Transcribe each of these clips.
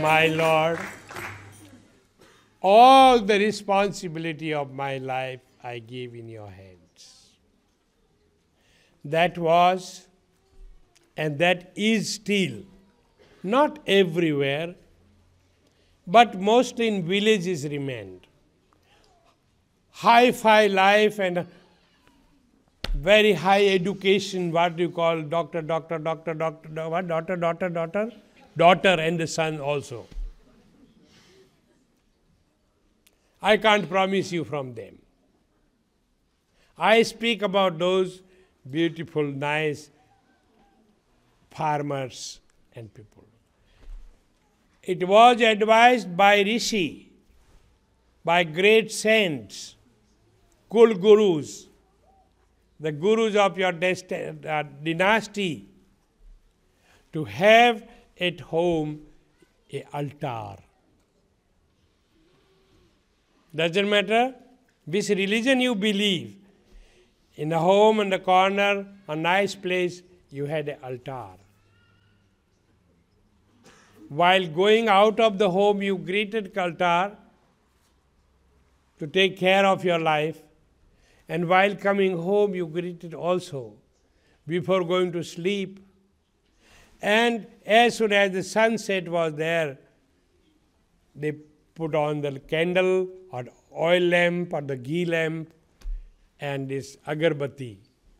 My Lord, all the responsibility of my life I give in your hands. That was and that is still, not everywhere, but mostly in villages remained. Hi-fi life and very high education, what do you call doctor, what? Daughter and the son also. I can't promise you from them. I speak about those beautiful, nice farmers and people. It was advised by Rishi, by great saints, Kul Gurus, the gurus of your dynasty, to have at home an altar. Doesn't matter which religion you believe. In a home, in the corner, a nice place, you had an altar. While going out of the home, you greeted altar to take care of your life. And while coming home, you greeted also before going to sleep. And as soon as the sunset was there, they put on the candle or oil lamp or the ghee lamp and this agarbatti.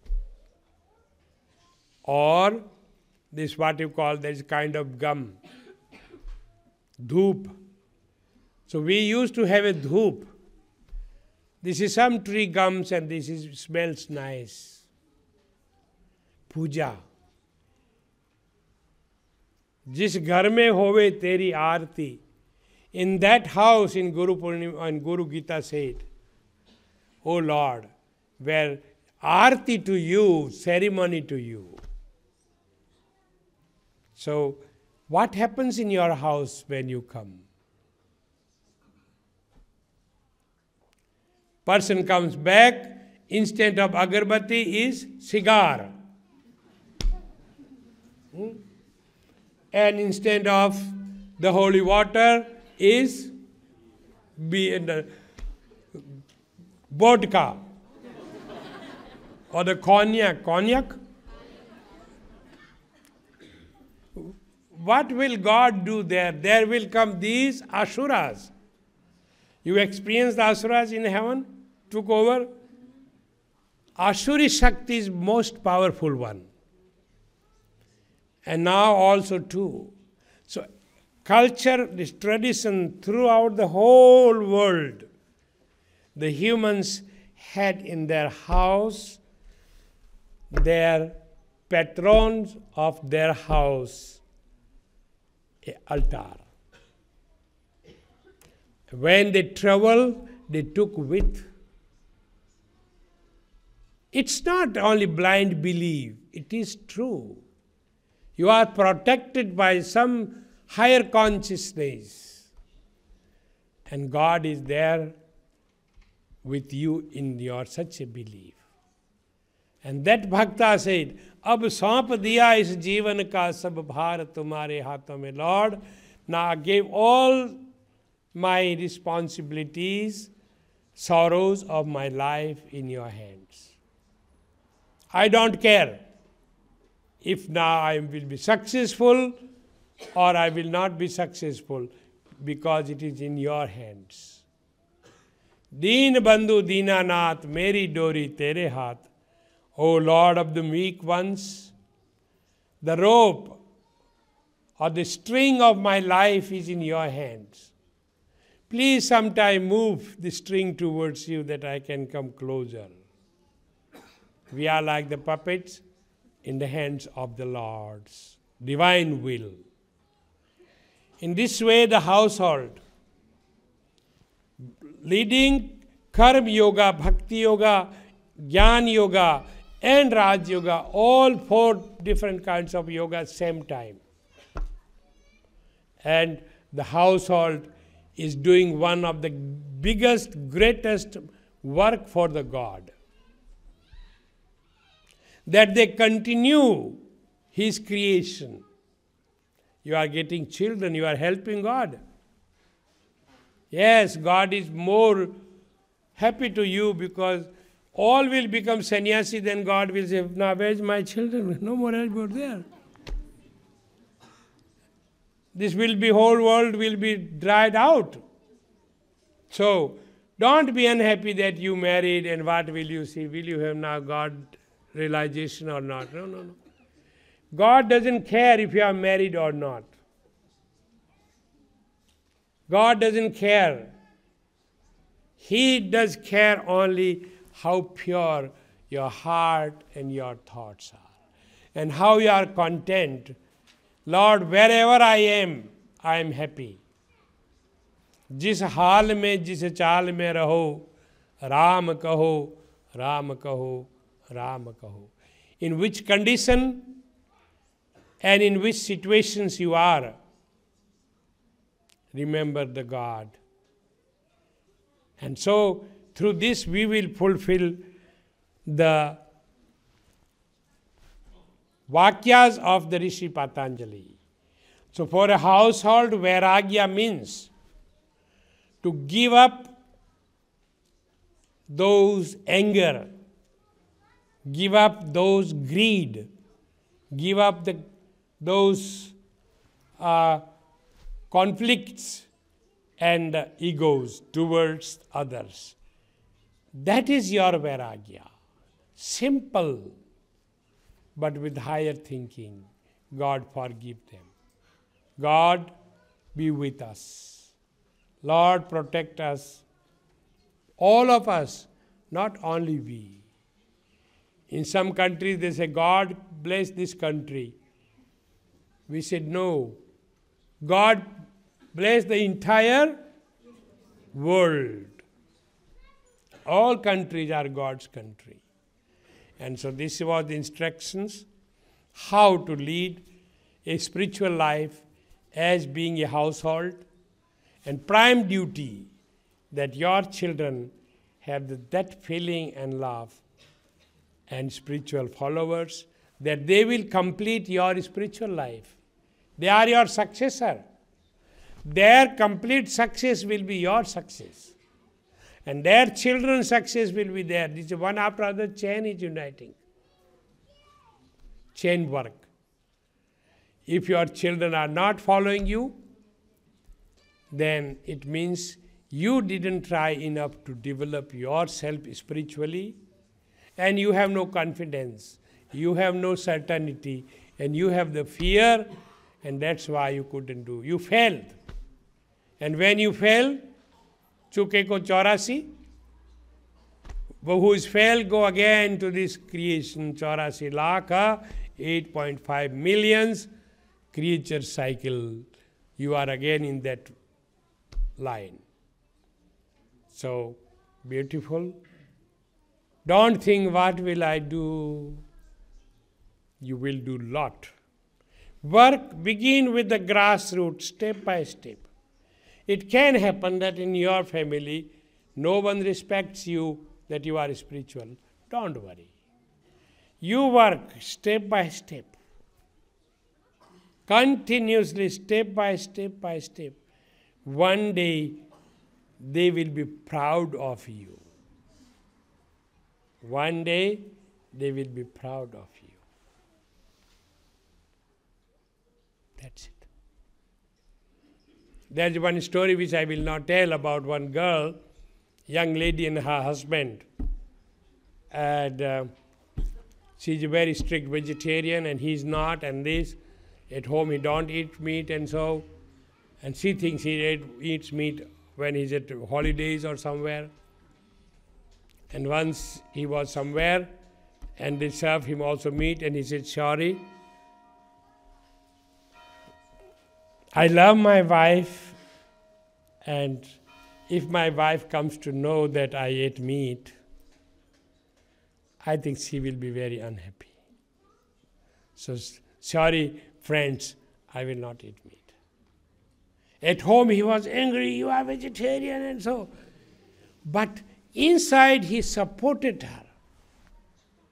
Or this what you call, this kind of gum, dhoop. So we used to have a dhoop. This is some tree gums and this smells nice. Puja. जिस घर में होवे तेरी आरती. In that house in Guru Purnima and Guru Gita said, O Lord, where arti to you, ceremony to you. So, what happens in your house when you come? Person comes back, instead of agarbatti is cigar. And instead of the holy water is vodka or the cognac. Cognac? What will God do there? There will come these asuras. You experienced the asuras in heaven? Took over? Asuri Shakti is most powerful one. And now also too. So culture, this tradition throughout the whole world, the humans had in their house their patrons of their house, an altar. When they travel, they took with. It's not only blind belief, it is true. You are protected by some higher consciousness. And God is there with you in your such a belief. And that Bhakta said, Ab saap diya is jeevan ka sab bhar tumhare haathon mein. Lord, now I gave all my responsibilities, sorrows of my life in your hands. I don't care if now I will be successful or I will not be successful, because it is in your hands. Deen bandhu deenanath, meri dori tere haath. O Lord of the meek ones, the rope or the string of my life is in your hands. Please sometime move the string towards you that I can come closer. We are like the puppets in the hands of the Lord's divine will. In this way, the household, leading Karma Yoga, Bhakti Yoga, Jnana Yoga, and Raj Yoga, all 4 different kinds of yoga same time. And the household is doing one of the biggest, greatest work for the God. That they continue His creation. You are getting children, you are helping God. Yes, God is more happy to you because all will become sannyasi, then God will say, now where's my children? No more help out there. This whole world will be dried out. So, don't be unhappy that you married and what will you see? Will you have now God realization or not? No, no, no. God doesn't care if you are married or not. God doesn't care. He does care only how pure your heart and your thoughts are. And how you are content. Lord, wherever I am happy. जिस हाल में जिस चाल में रहो राम कहो राम कहो राम कहो. In which condition and in which situations you are, remember the God. And so through this we will fulfill the Vakyas of the Rishi Patanjali. So for a household, Vairagya means to give up those anger, give up those greed, give up those conflicts and egos towards others. That is your Vairagya. Simple, but with higher thinking. God forgive them. God be with us. Lord protect us. All of us, not only we. In some countries they say, God bless this country. We said, no. God bless the entire world. All countries are God's country. And so this was the instructions how to lead a spiritual life as being a household, and prime duty that your children have that feeling and love and spiritual followers, that they will complete your spiritual life. They are your successor. Their complete success will be your success. And their children's success will be there. This is one after other chain is uniting. Chain work. If your children are not following you, then it means you didn't try enough to develop yourself spiritually, and you have no confidence, you have no certainty, and you have the fear, and that's why you couldn't do. You failed. And when you fail, chuke ko 84, who is failed go again to this creation, 84 lakh, 8.5 millions creature cycle. You are again in that line. So beautiful. Don't think, what will I do? You will do lot. Work, begin with the grassroots, step by step. It can happen that in your family, no one respects you, that you are spiritual. Don't worry. You work step by step. Continuously, step by step by step. One day, they will be proud of you. One day, they will be proud of you. That's it. There's one story which I will not tell about one girl, young lady and her husband. And she's a very strict vegetarian and he's not, and this. At home he don't eat meat and so. And she thinks he eats meat when he's at holidays or somewhere. And once he was somewhere and they served him also meat and he said, sorry, I love my wife, and if my wife comes to know that I ate meat, I think she will be very unhappy. So, sorry, friends, I will not eat meat. At home he was angry, you are vegetarian and so. But inside he supported her.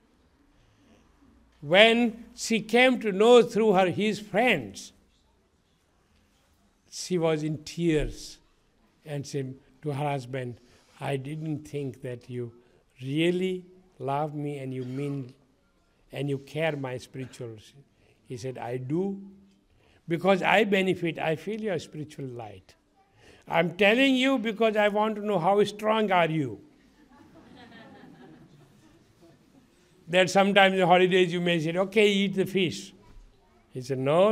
When she came to know through his friends She was in tears and said to her husband, I didn't think that you really love me and you mean and you care my spiritual. He said, I do. Because I benefit, I feel your spiritual light. I'm telling you because I want to know how strong are you. That sometimes in the holidays you may say, okay, eat the fish. He said, no.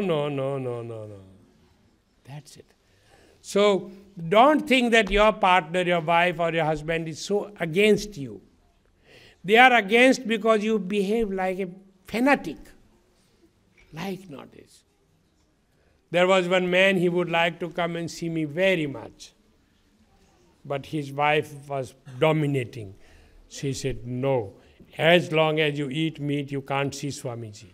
That's it. So don't think that your partner, your wife or your husband is so against you. They are against because you behave like a fanatic. Like nowadays. There was one man, he would like to come and see me very much. But his wife was dominating. She said, no, as long as you eat meat, you can't see Swamiji.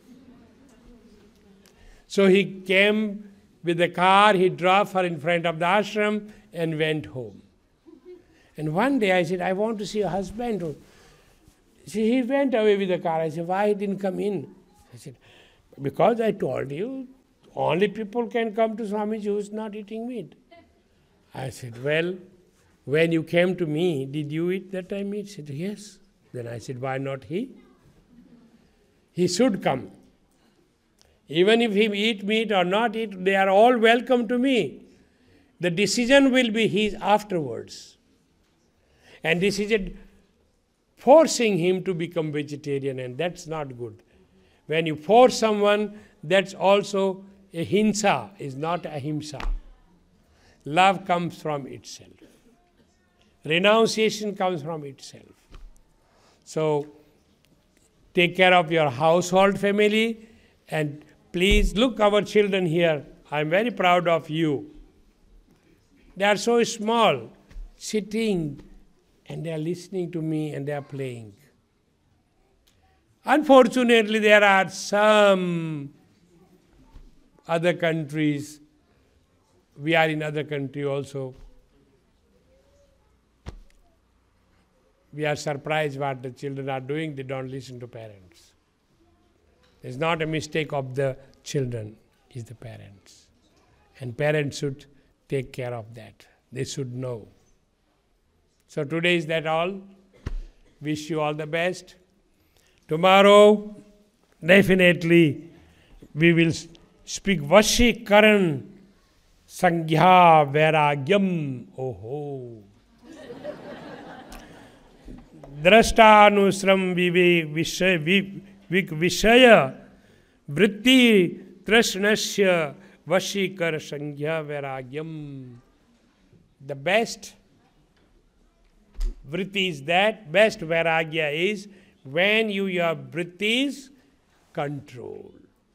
So he came with the car, he drove her in front of the ashram and went home. And one day I said, I want to see your husband. He went away with the car. I said, why he didn't come in? I said, because I told you, only people can come to Swamiji who is not eating meat. I said, well, when you came to me, did you eat that time meat? He said, yes. Then I said, why not he? He should come. Even if he eat meat or not eat, they are all welcome to me. The decision will be his afterwards. And this is forcing him to become vegetarian, and that's not good. When you force someone, that's also a hinsa, is not ahimsa. Love comes from itself. Renunciation comes from itself. So, take care of your household family, and please look our children here. I am very proud of you. They are so small, sitting, and they are listening to me and they are playing. Unfortunately, there are some other countries, we are in other country also. We are surprised what the children are doing, they don't listen to parents. It's not a mistake of the children, it's the parents. And parents should take care of that. They should know. So today is that all. Wish you all the best. Tomorrow, definitely, we will speak Vashikaran Sanghya Vairagyam. Oho. Drashtanusram Vishaya Vritti Trashnasya Vashikar Sanghya Vairagyam. The best vritti is that, best vairagya is when your vrittis control.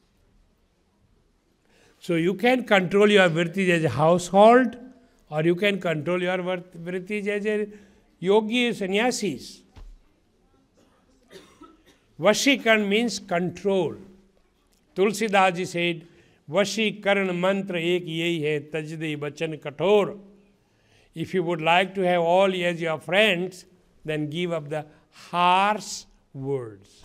So you can control your vrittis as a household, or you can control your vrittis as a yogi, sannyasis. Vashikaran means control. Tulsidas ji said, Vashikaran mantra ek yehi hai, tajde bachan kathor. If you would like to have all as your friends, then give up the harsh words.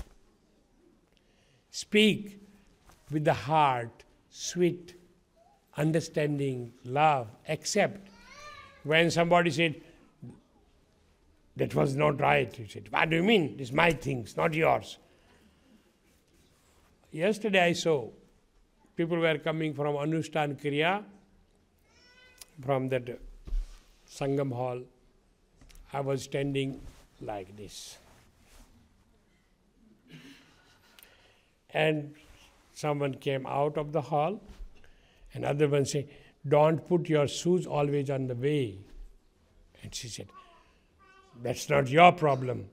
Speak with the heart, sweet, understanding, love, accept. When somebody said, that was not right, you said, what do you mean? This is my things, not yours. Yesterday I saw people were coming from Anushthan Kriya, from that Sangam hall. I was standing like this. And someone came out of the hall, and other one said, don't put your shoes always on the way. And she said, that's not your problem.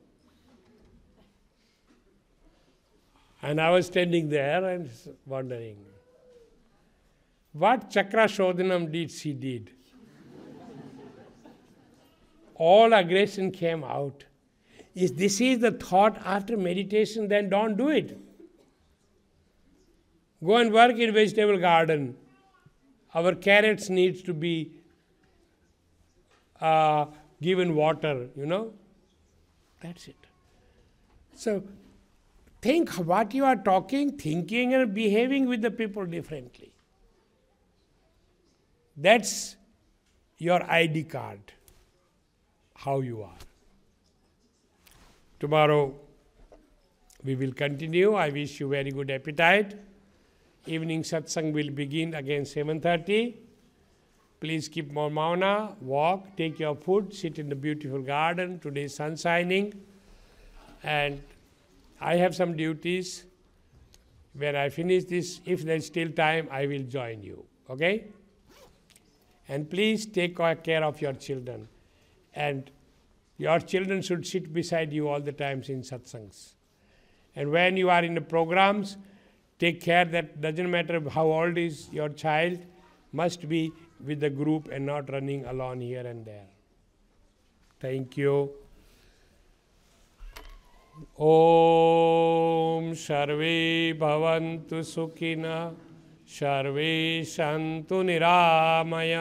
And I was standing there and wondering, what chakra shodhanam did she did? All aggression came out. If this is the thought after meditation, then don't do it. Go and work in vegetable garden. Our carrots needs to be given water, That's it. So think what you are talking, thinking and behaving with the people differently. That's your ID card, how you are. Tomorrow we will continue. I wish you very good appetite. Evening satsang will begin again 7:30. Please keep more mauna, walk, take your food, sit in the beautiful garden. Today is sun shining. And I have some duties. When I finish this, if there is still time, I will join you. Okay? And please take care of your children. And your children should sit beside you all the times in satsangs. And when you are in the programs, take care that doesn't matter how old is your child, must be with the group and not running alone here and there. Thank you. Om Sarve Bhavantu Sukhina Sarve Santu Niramaya